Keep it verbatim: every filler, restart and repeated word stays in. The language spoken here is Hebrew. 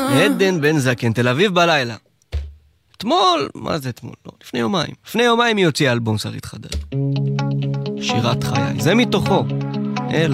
עדן בן זקן, תל אביב בלילה. אתמול, מה זה אתמול? לא, לפני יומיים. לפני יומיים היא הוציאה אלבום שרית חדש. שירת חיי, זה מתוכו.